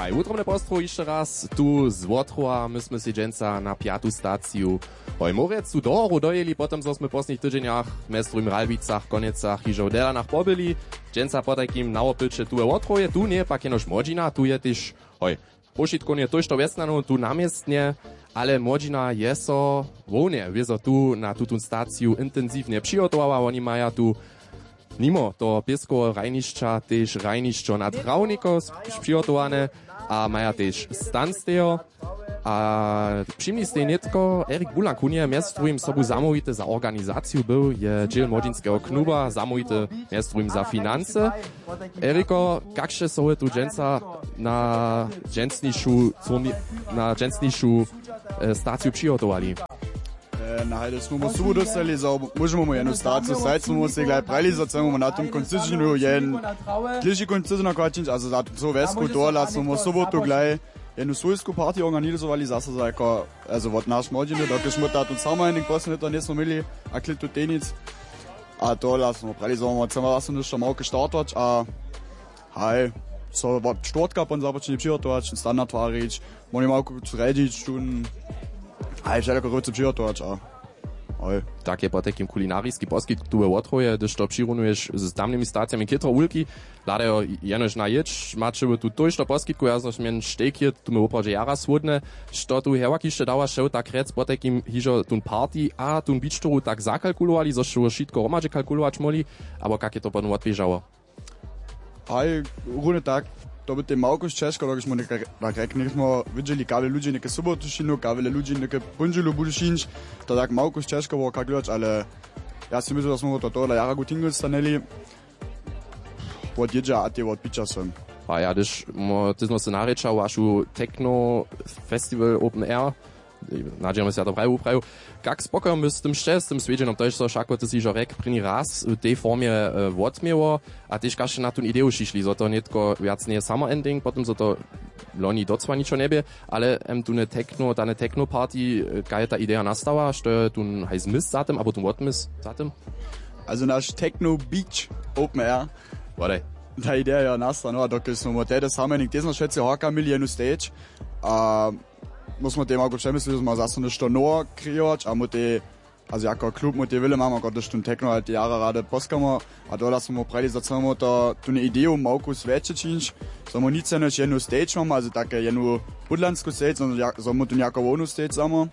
Haj, utromne pozdro jeszcze raz, tu z Łotrowa, myśmy si dżęca na 5. staciju Hojmorec tu dohoru dojeli, potem jsme posledných tydzieniach mestrum Ralbicach, Konecach, hižo Delanach pobyli, dżęca po takim naopyče tu je Łotroje, tu nie pak jenož Modzina, tu je tyž, pošitko nie tož to vesnano, tu namiestnie, ale Modzina je so vone, wieso tu na tutun staciju intenzívne přihotowała, oni maja tu mimo to pieskovo rajnišća, tež rajnišćo na Travniko přihotowane, a maja tež stan z teho. A všimli ste netko, Erik Bulan je mjestrujim sobu zamówite za organizaciju był, je džel Modzinskiego knuba, zamówite mjestrujim za finanse. Eriko, kakše so tu dženca na dženstnišu staciju přihotovali? Na hajde smo mu subu dostali, možemo mu jednu staciju sajt, smo mu se gledaj prali, zacemo na tom koncizinu jeden kliši koncizina kvačinč, a za to vesku dola smo mu sobotu gledaj jednu svojsku partiju organizovali, zase za jako, also od naš Modzine, dok je šmuta tu sama jednik posljednjeta nismo imeli, a klitu tenic, a dola smo prali, zovemo cema vas nešto malo gestartovač, a haj, so od štortka pon započeli přihotovač, standard tvarič, oni malo zredič, tun, haj, všeljako roce přihotovač, a haj. Tak je po takim kulinarijski poskyt tu je Łotroje, gdyż to přirunuješ s tamnymi stacjami kytro ulki, ladajo jenož na ječ, mačevo tu tojšto poskytku, ja znaš mjen štekje, tu mi upraže jara svodne, što tu herwakište dała šev tak rec po takim hižo tun party a tun bičtoru tak zakalkulovali, zo šo šitko romaže kalkulovač moli, abo kak je to potom odbiežało? Haj, rune tak, to by tej małkość ciężko, tak smo tak rekli, widzieli kawele ludzi neke sobotušinu, kawele ludzi neke pundzilu budušinč, to tak małkość ciężko było kalkulować, ale ja si myślę, że smo to dla jara gutingel staneli, od jeđa a te od piča sam. A ja, gdyż ty smo se narečal vašu techno festival Open Air, nađemo se ja to pravu, kak spokojom by s tym šte, s tym svedženom, to je so šako, ty si že rek, první raz v tej formie odmieło, a tyž kašte na tun ideu šišli, zo to netko viac nie summer ending, potom zo to loni docva ničo nebie, ale tu ne techno party, kaj je ta idea nastała, što je tun haj zmysl za tym, abo tun odmysl za tym? Also naš Techno Beach Open Air, Vodaj. ta idea je nastala, no, dok smo tede samenik, te smo švece hoka mili jednu stage, a musimo te malo přemysliti, smo zase nešto novo kreovač, a mu te, also jako klub mu te vile mamo, kot što techno halt jara rade poskamo, a dola smo prali za samo to, tu ne ideu malko sveće činč, samo nice než jednu stage mamo, also take jednu budlansku stage, samo tu jako vonu stage samo.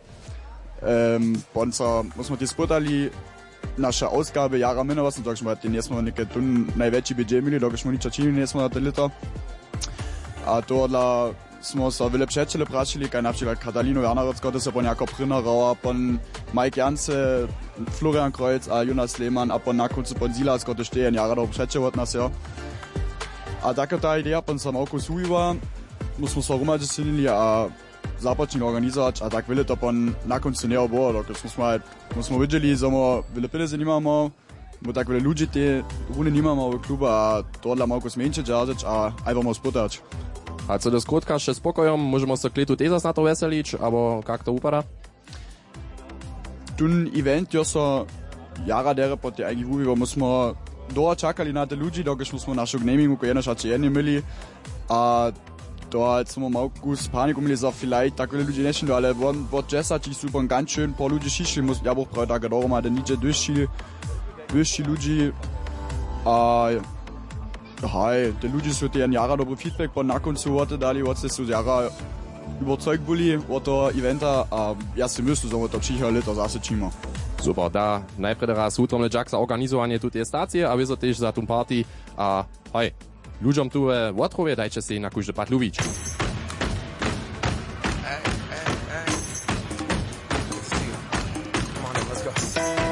Ponca musimo te spotali, naša ausgabe jara minna, was dok smo te nesmo neke tu najveći budget imeli, dok smo niča činili nesmo na te lito. A dola smo se vele přečele prašili, kaj například Katalino Wernerec, kot se pon jako Prinnerauer, pon Mike Janse, Florian Kreuz a Jonas Lehmann, a pon na koncu pon Silas, kot šteje jara do přeče od nas, ja. A tako ta ideja pon sam oko sujiva, musmo se rumađe sinili a započnili organizovač, a tak vele to pon na koncu ne obo, dok smo vidjeli, zomo vele pileze nimamo, bo tak vele ludzi te rune nimamo v kluba, a to dla malko smenče džazeč, a aj bomo spotač. A co do skrótka, še spokojom, możemy se klitu tezas na to veselić, abo kak to upada? Tun event jo so jara dere po te eigentlich uvivo, musmo doa čakali na te ludzi, dok smo našu gnemingu, ko jednoš ače jedni imeli, a to smo malko s paniku imeli za vielleicht tako ludzi nešli, ale od džesači su pon ganz schön po ludzi šišli, ja boh pravi tako doroma, da niče duši ludzi, a haj, te ludzi su te jara dobry feedback po na koncu od dali, od se su jara überzeugt boli od to eventa, a ja si myslu, že to příští leto zase čimo. Super, da najprv raz utromne Jack za organizovanie tu tej stacie, a vy so tež za tú party a hoj, ľuďom tu v Łotrowie dajte si na kúžde pat ľubičku.